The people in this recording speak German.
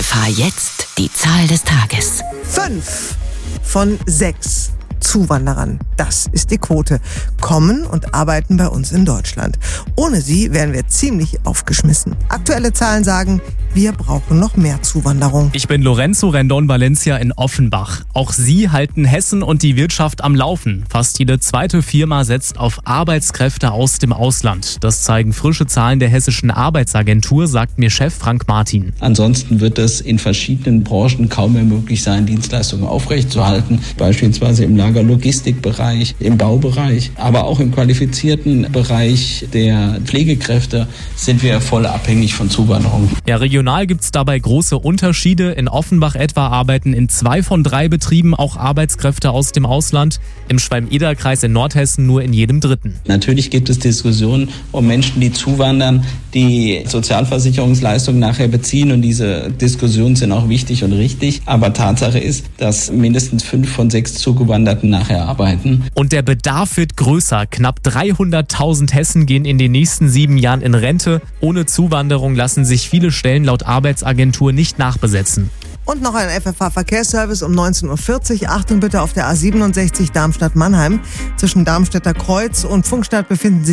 FFH jetzt die Zahl des Tages. 5 von 6 Zuwanderern, das ist die Quote, kommen und arbeiten bei uns in Deutschland. Ohne sie wären wir ziemlich aufgeschmissen. Aktuelle Zahlen sagen, wir brauchen noch mehr Zuwanderung. Ich bin Lorenzo Rendon Valencia in Offenbach. Auch sie halten Hessen und die Wirtschaft am Laufen. Fast jede zweite Firma setzt auf Arbeitskräfte aus dem Ausland. Das zeigen frische Zahlen der Hessischen Arbeitsagentur, sagt mir Chef Frank Martin. Ansonsten wird es in verschiedenen Branchen kaum mehr möglich sein, Dienstleistungen aufrechtzuerhalten. Beispielsweise im Lagerlogistikbereich, im Baubereich, aber auch im qualifizierten Bereich der Pflegekräfte sind wir voll abhängig von Zuwanderung. Ja, regional gibt's dabei große Unterschiede. In Offenbach etwa arbeiten in 2 von 3 Betrieben auch Arbeitskräfte aus dem Ausland. Im Schwalm-Eder-Kreis in Nordhessen nur in jedem 3. Natürlich gibt es Diskussionen um Menschen, die zuwandern, die Sozialversicherungsleistungen nachher beziehen, und diese Diskussionen sind auch wichtig und richtig. Aber Tatsache ist, dass mindestens 5 von 6 Zugewanderten nachher arbeiten. Und der Bedarf wird größer. Knapp 300.000 Hessen gehen in den nächsten 7 Jahren in Rente. Ohne Zuwanderung lassen sich viele Stellen laut Arbeitsagentur nicht nachbesetzen. Und noch ein FFH-Verkehrsservice um 19.40 Uhr. Achtung bitte, auf der A67 Darmstadt-Mannheim. Zwischen Darmstädter Kreuz und Pfungstadt befinden sich